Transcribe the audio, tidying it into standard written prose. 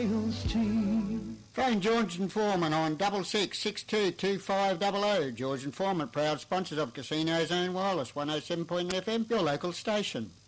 sales team. Phone George and Foreman on 66622500. George and Foreman, proud sponsors of Casino Zone Wireless, 107.FM, your local station.